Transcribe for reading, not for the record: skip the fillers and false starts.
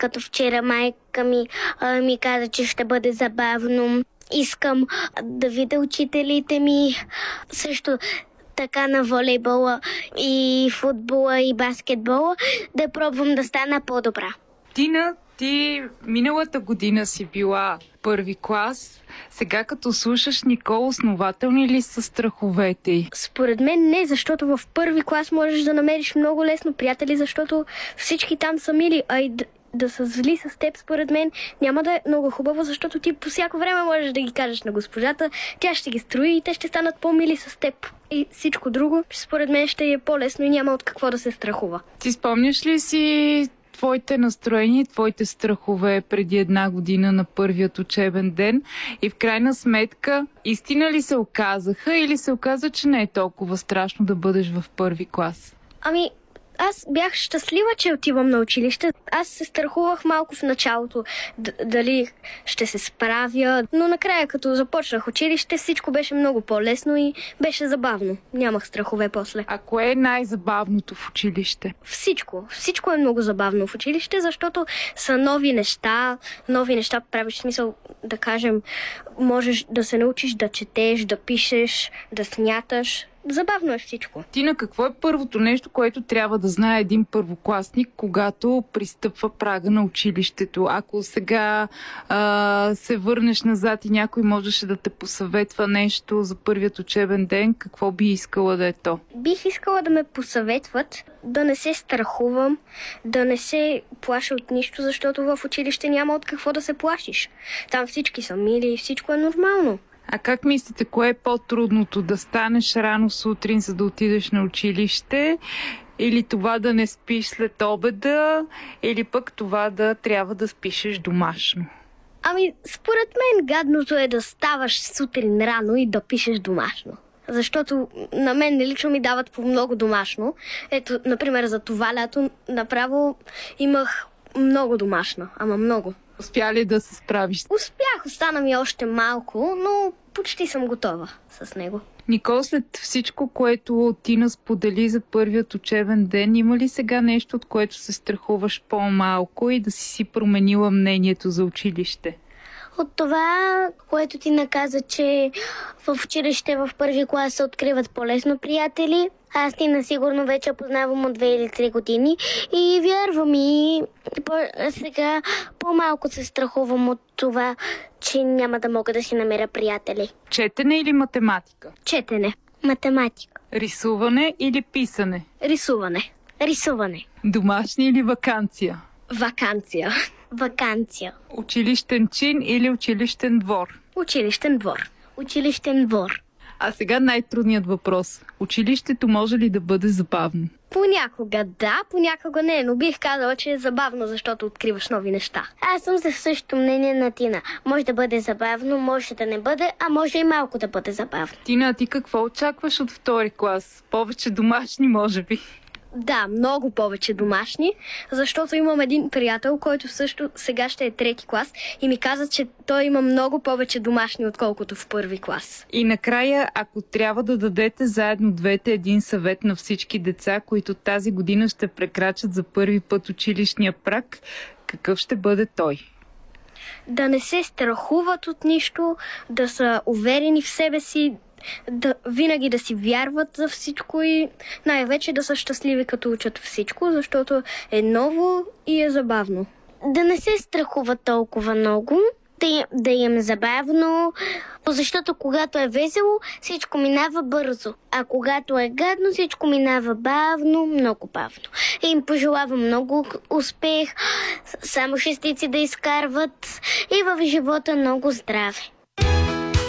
Като вчера майка ми каза, че ще бъде забавно. Искам да видя учителите ми също така на волейбола и футбола и баскетбола, да пробвам да стана по-добра. Тина, ти миналата година си била първи клас. Сега като слушаш Никол, основателни ли са страховете й? Според мен не, защото в първи клас можеш да намериш много лесно приятели, защото всички там са мили, а и да са зли с теб, според мен, няма да е много хубаво, защото ти по всяко време можеш да ги кажеш на госпожата, тя ще ги строи и те ще станат по-мили с теб. И всичко друго, според мен, ще е по-лесно и няма от какво да се страхува. Ти спомняш ли си твоите настроения, твоите страхове преди една година на първият учебен ден и в крайна сметка истина ли се оказаха или се оказа, че не е толкова страшно да бъдеш в първи клас? Аз бях щастлива, че отивам на училище. Аз се страхувах малко в началото дали ще се справя, но накрая, като започнах училище, всичко беше много по-лесно и беше забавно. Нямах страхове после. А кое е най-забавното в училище? Всичко. Всичко е много забавно в училище, защото са нови неща. Нови неща правиш, смисъл, да кажем, можеш да се научиш да четеш, да пишеш, да смяташ. Забавно е всичко. Тина, какво е първото нещо, което трябва да знае един първокласник, когато пристъпва прага на училището? Ако сега се върнеш назад и някой можеше да те посъветва нещо за първият учебен ден, какво би искала да е то? Бих искала да ме посъветват да не се страхувам, да не се плаша от нищо, защото в училище няма от какво да се плашиш. Там всички са мили и всичко е нормално. А как мислите, кое е по-трудното? Да станеш рано сутрин, за да отидеш на училище, или това да не спиш след обеда, или пък това да трябва да спишеш домашно? Според мен гадното е да ставаш сутрин рано и да пишеш домашно. Защото на мен лично ми дават по много домашно. Ето, например, за това лято направо имах много домашно, много. Успя ли да се справиш? Успях, остана ми още малко, но почти съм готова с него. Никол, след всичко, което Тина сподели за първият учебен ден, има ли сега нещо, от което се страхуваш по-малко и да си променила мнението за училище? От това, което ти наказа, че в училище в първи клас се откриват по-лесно приятели. Аз Тина сигурно вече познавам от 2 или 3 години и вярвам и сега по-малко се страхувам от това, че няма да мога да си намеря приятели. Четене или математика? Четене. Математика. Рисуване или писане? Рисуване. Домашни или ваканция? Ваканция. Училищен чин или училищен двор? Училищен двор. А сега най-трудният въпрос. Училището може ли да бъде забавно? Понякога да, понякога не, но бих казала, че е забавно, защото откриваш нови неща. Аз съм за същото мнение на Тина. Може да бъде забавно, може да не бъде, а може и малко да бъде забавно. Тина, а ти какво очакваш от втори клас? Повече домашни, може би? Да, много повече домашни, защото имам един приятел, който също сега ще е 3 клас и ми каза, че той има много повече домашни, отколкото в първи клас. И накрая, ако трябва да дадете заедно двете един съвет на всички деца, които тази година ще прекрачат за първи път училищния праг, какъв ще бъде той? Да не се страхуват от нищо, да са уверени в себе си, винаги да си вярват за всичко и най-вече да са щастливи като учат всичко, защото е ново и е забавно. Да не се страхуват толкова много, да им е забавно, защото когато е весело, всичко минава бързо, а когато е гадно, всичко минава бавно, много бавно. И им пожелавам много успех, само шестици да изкарват и в живота много здраве.